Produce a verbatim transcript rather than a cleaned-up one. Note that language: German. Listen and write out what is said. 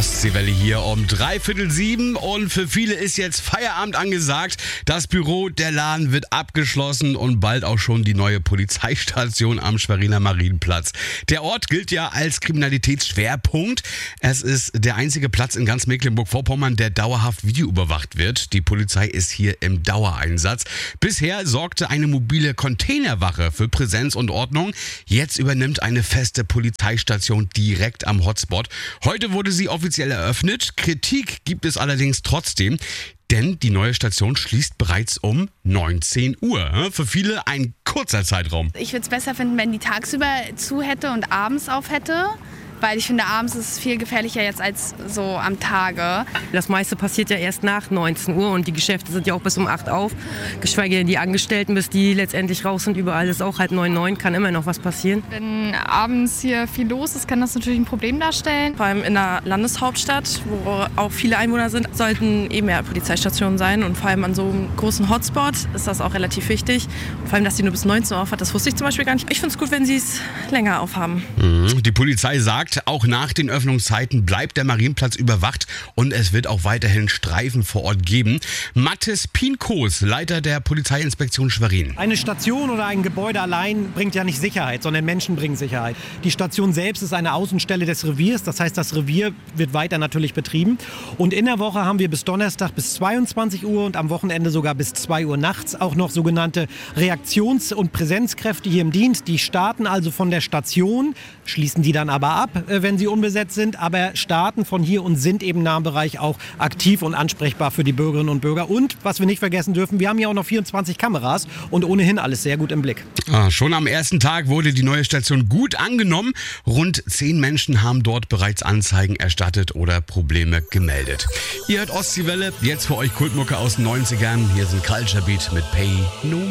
Ostseewelle hier um dreiviertel sieben und für viele ist jetzt Feierabend angesagt. Das Büro, der Laden wird abgeschlossen und bald auch schon die neue Polizeistation am Schweriner Marienplatz. Der Ort gilt ja als Kriminalitätsschwerpunkt. Es ist der einzige Platz in ganz Mecklenburg-Vorpommern, der dauerhaft videoüberwacht wird. Die Polizei ist hier im Dauereinsatz. Bisher sorgte eine mobile Containerwache für Präsenz und Ordnung. Jetzt übernimmt eine feste Polizeistation direkt am Hotspot. Heute wurde sie offiziell eröffnet. Kritik gibt es allerdings trotzdem, denn die neue Station schließt bereits um neunzehn Uhr. Für viele ein kurzer Zeitraum. Ich würde es besser finden, wenn die tagsüber zu hätte und abends auf hätte. Weil ich finde, abends ist es viel gefährlicher jetzt als so am Tage. Das meiste passiert ja erst nach neunzehn Uhr und die Geschäfte sind ja auch bis um acht auf. Geschweige denn die Angestellten, bis die letztendlich raus sind. Überall ist auch halt neun, neun, kann immer noch was passieren. Wenn abends hier viel los ist, kann das natürlich ein Problem darstellen. Vor allem in der Landeshauptstadt, wo auch viele Einwohner sind, sollten eben mehr Polizeistationen sein. Und vor allem an so einem großen Hotspot ist das auch relativ wichtig. Und vor allem, dass die nur bis neunzehn Uhr auf hat, das wusste ich zum Beispiel gar nicht. Ich finde es gut, wenn sie es länger aufhaben. Die Polizei sagt, auch nach den Öffnungszeiten bleibt der Marienplatz überwacht und es wird auch weiterhin Streifen vor Ort geben. Mathis Pinkos, Leiter der Polizeiinspektion Schwerin. Eine Station oder ein Gebäude allein bringt ja nicht Sicherheit, sondern Menschen bringen Sicherheit. Die Station selbst ist eine Außenstelle des Reviers, das heißt, das Revier wird weiter natürlich betrieben. Und in der Woche haben wir bis Donnerstag bis zweiundzwanzig Uhr und am Wochenende sogar bis zwei Uhr nachts auch noch sogenannte Reaktions- und Präsenzkräfte hier im Dienst. Die starten also von der Station, schließen die dann aber ab, wenn sie unbesetzt sind, aber starten von hier und sind eben nah im Bereich auch aktiv und ansprechbar für die Bürgerinnen und Bürger. Und was wir nicht vergessen dürfen, wir haben hier auch noch vierundzwanzig Kameras und ohnehin alles sehr gut im Blick. Ah, schon am ersten Tag wurde die neue Station gut angenommen. Rund zehn Menschen haben dort bereits Anzeigen erstattet oder Probleme gemeldet. Ihr hört Ostseewelle, jetzt für euch Kultmucke aus den neunzigern. Hier sind Culture Beat mit Pay No